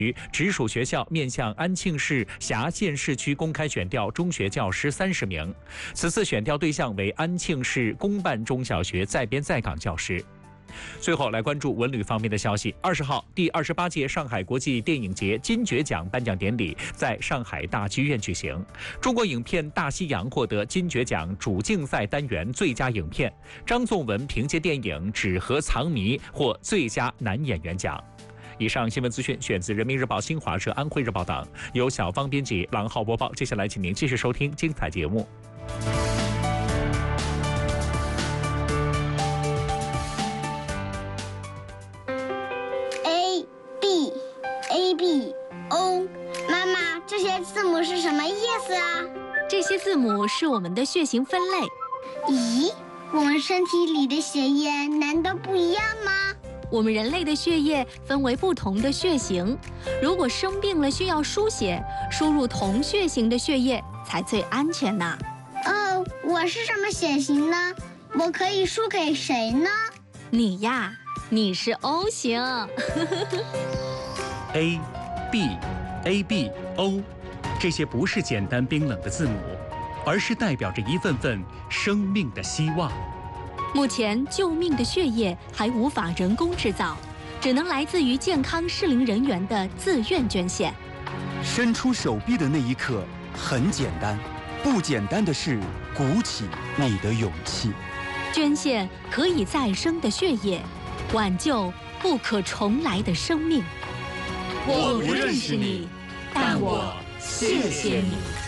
直属学校面向安庆市辖县市区公开选调中学教师30名，此次选调对象为安庆市公办中小学在编在岗教师。最后来关注文旅方面的消息。20号，第28届上海国际电影节金爵奖颁奖典礼在上海大剧院举行。中国影片《大西洋》获得金爵奖主竞赛单元最佳影片，张颂文凭借电影《纸盒藏谜》获最佳男演员奖。以上新闻资讯选自人民日报、新华社、安徽日报等，由小芳编辑，郎浩播报。接下来，请您继续收听精彩节目。 A B O， 妈妈，这些字母是什么意思啊？ 这些字母是我们的血型分类。 咦，我们身体里的血液难道不一样吗？ 我们人类的血液分为不同的血型，如果生病了需要输血，输入同血型的血液才最安全呢。 哦，我是什么血型呢？我可以输给谁呢？ 你呀，你是 O 型。 A、B、O， 这些不是简单冰冷的字母，而是代表着一份份生命的希望。 目前救命的血液还无法人工制造，只能来自于健康适龄人员的自愿捐献。 伸出手臂的那一刻很简单，不简单的是鼓起你的勇气。 捐献可以再生的血液，挽救不可重来的生命。 我不认识你，但我谢谢你。